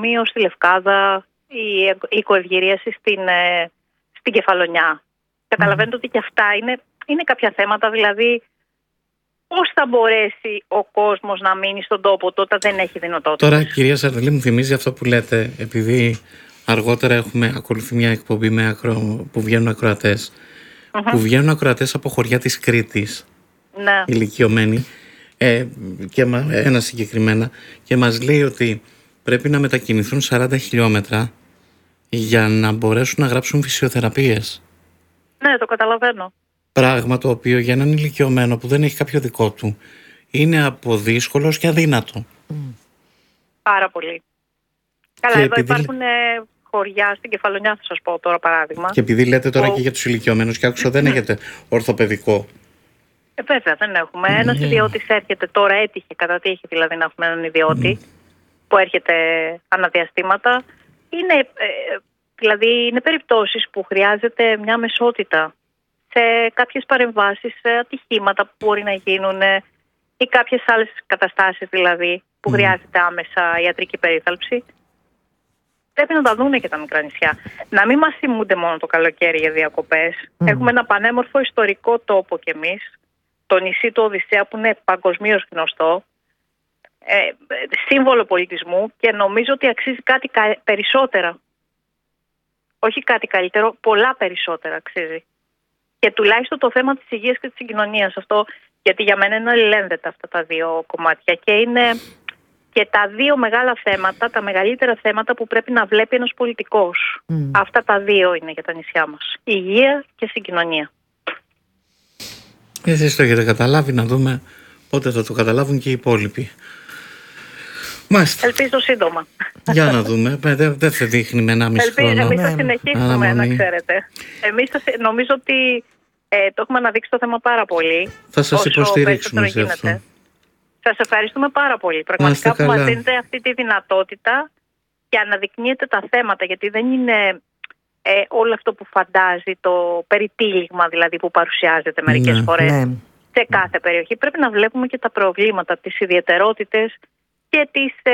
νοσοκομείο στη Λευκάδα, η οικοευγυρίαση στην Κεφαλονιά. Καταλαβαίνετε ότι και αυτά είναι κάποια θέματα, δηλαδή πώς θα μπορέσει ο κόσμος να μείνει στον τόπο του όταν δεν έχει δυνατότητα. Τώρα, κυρία Σαρδελή, μου θυμίζει αυτό που λέτε, επειδή αργότερα έχουμε ακολουθεί μια εκπομπή που βγαίνουν ακροατές. Που βγαίνουν ακροατές από χωριά της Κρήτης, ναι. ηλικιωμένοι, και ένα συγκεκριμένα, και μας λέει ότι πρέπει να μετακινηθούν 40 χιλιόμετρα για να μπορέσουν να γράψουν φυσιοθεραπείες. Ναι, το καταλαβαίνω. Πράγμα το οποίο για έναν ηλικιωμένο που δεν έχει κάποιο δικό του είναι από δύσκολο και αδύνατο. Πάρα πολύ. Καλά, εδώ υπάρχουν χωριά στην Κεφαλονιά, θα σας πω τώρα παράδειγμα. Και επειδή λέτε τώρα και για τους ηλικιωμένους, και άκουσα δεν έχετε ορθοπαιδικό. Βέβαια, δεν έχουμε. Ένας ιδιώτης έρχεται τώρα, έτυχε κατά τύχη δηλαδή να έχουμε έναν ιδιώτη που έρχεται αναδιαστήματα. Δηλαδή είναι περιπτώσεις που χρειάζεται μια μεσότητα σε κάποιες παρεμβάσεις, σε ατυχήματα που μπορεί να γίνουν ή κάποιες άλλες καταστάσεις δηλαδή που χρειάζεται άμεσα ιατρική περίθαλψη. Πρέπει να τα δούνε και τα μικρά νησιά. Να μην μας θυμούνται μόνο το καλοκαίρι για διακοπές. Έχουμε ένα πανέμορφο ιστορικό τόπο κι εμείς, το νησί του Οδυσσέα, που είναι παγκοσμίως γνωστό, σύμβολο πολιτισμού, και νομίζω ότι αξίζει κάτι περισσότερα. Όχι κάτι καλύτερο, πολλά περισσότερα αξίζει. Και τουλάχιστον το θέμα της υγείας και της συγκοινωνίας, αυτό, γιατί για μένα είναι αλληλένδετα αυτά τα δύο κομμάτια και είναι και τα δύο μεγάλα θέματα, τα μεγαλύτερα θέματα που πρέπει να βλέπει ένας πολιτικός. Αυτά τα δύο είναι για τα νησιά μας. Υγεία και συγκοινωνία. Εσείς το έχετε καταλάβει, να δούμε πότε θα το καταλάβουν και οι υπόλοιποι. Μάλιστα. Ελπίζω σύντομα. Για να δούμε. Δεν θα δείχνει με 1,5 χρόνο. Εμείς θα συνεχίσουμε, να ξέρετε. Εμείς νομίζω ότι το έχουμε αναδείξει το θέμα πάρα πολύ. Θα σας υποστηρίξουμε σε αυτό. Σας ευχαριστούμε πάρα πολύ. Πραγματικά που μας δίνετε αυτή τη δυνατότητα και αναδεικνύετε τα θέματα, γιατί δεν είναι όλο αυτό που φαντάζει το περιτύλιγμα δηλαδή που παρουσιάζεται μερικές φορές σε κάθε περιοχή. Πρέπει να βλέπουμε και τα προβλήματα, τις ιδιαιτερότητες και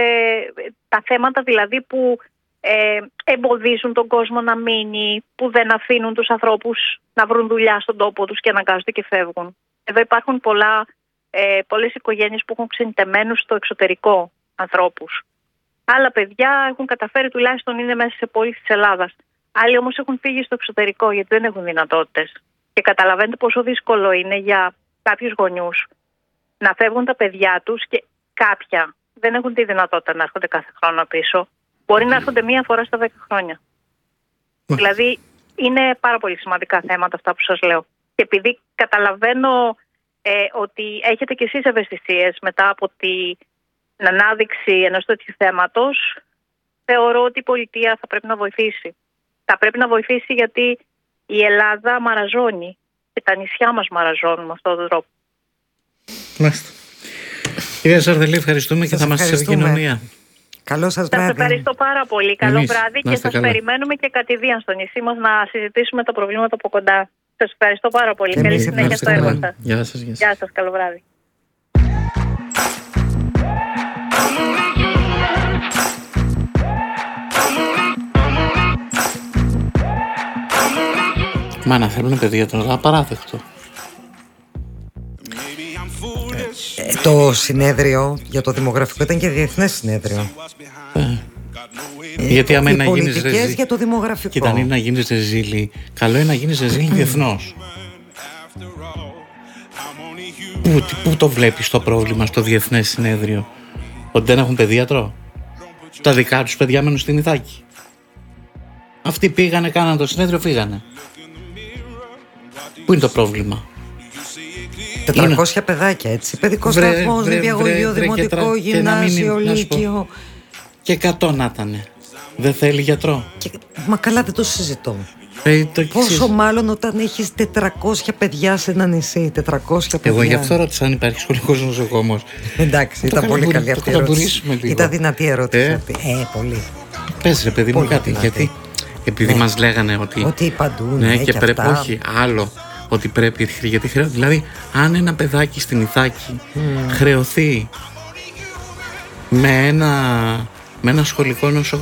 τα θέματα δηλαδή που εμποδίζουν τον κόσμο να μείνει, που δεν αφήνουν τους ανθρώπους να βρουν δουλειά στον τόπο τους και αναγκάζονται και φεύγουν. Εδώ υπάρχουν πολλές οικογένειες που έχουν ξενιτεμένους στο εξωτερικό ανθρώπους. Άλλα παιδιά έχουν καταφέρει, τουλάχιστον είναι μέσα σε πόλεις της Ελλάδας. Άλλοι όμως έχουν φύγει στο εξωτερικό γιατί δεν έχουν δυνατότητες. Και καταλαβαίνετε πόσο δύσκολο είναι για κάποιους γονιούς να φεύγουν τα παιδιά τους και κάποια δεν έχουν τη δυνατότητα να έρχονται κάθε χρόνο πίσω. Μπορεί να έρχονται μία φορά στα 10 χρόνια. Δηλαδή είναι πάρα πολύ σημαντικά θέματα αυτά που σας λέω. Και επειδή καταλαβαίνω ότι έχετε κι εσείς ευαισθησίες μετά από την ανάδειξη ενός τέτοιου θέματος, θεωρώ ότι η πολιτεία θα πρέπει να βοηθήσει. Θα πρέπει να βοηθήσει γιατί η Ελλάδα μαραζώνει και τα νησιά μας μαραζώνουν με αυτόν τον τρόπο. Μάλιστα. Κυρία Σαρδελή, ευχαριστούμε και θα είμαστε σε επικοινωνία. Καλό σας βράδυ. Σας ευχαριστώ πάρα πολύ. Καλό βράδυ και σας περιμένουμε και κατηδίαν στο νησί μας να συζητήσουμε τα προβλήματα από κοντά. Σας ευχαριστώ πάρα πολύ. Καλή συνέχεια στο έργο σας. Γεια σας. Γεια σας. Καλό βράδυ. Μα να θέλουν παιδιά τώρα, απαράδεκτο. Το συνέδριο για το δημογραφικό ήταν και διεθνές συνέδριο. Γιατί άμα είναι να γίνεις ρεζίλη για το δημογραφικό. Κοίτα, αν είναι να γίνεις ρεζίλη, καλό είναι να γίνεις ρεζίλη διεθνώς. Πού το βλέπεις το πρόβλημα στο διεθνές συνέδριο? Ότι δεν έχουν παιδίατρο? Τα δικά τους παιδιά μένουν στην Ιθάκη. Αυτοί πήγανε, κάναν το συνέδριο, φύγανε. Πού είναι το πρόβλημα? 400 παιδάκια, έτσι. Παιδικός σταθμός, νηπιαγωγείο, δημοτικό, γυμνάσιο, λύκειο. Και 100 να ήτανε. Δεν θέλει γιατρό. Μα καλά, δεν το συζητώ. Πόσο μάλλον όταν έχεις 400 παιδιά σε ένα νησί. 400 παιδιά. Εγώ γι' αυτό ρώτησα αν υπάρχει σχολικός νοσοκόμος. Εντάξει, ήταν πολύ καλή αυτή η ερώτηση. Ήταν δυνατή ερώτηση αυτή. Πολύ. Πες ρε παιδί μου κάτι, γιατί επειδή μας λέγανε ότι παντού, ναι, και πρέπει, όχι άλλο, ότι πρέπει, γιατί χρειάζεται. Δηλαδή, αν ένα παιδάκι στην Ιθάκη χρεωθεί με ένα σχολικό νοσοκομείο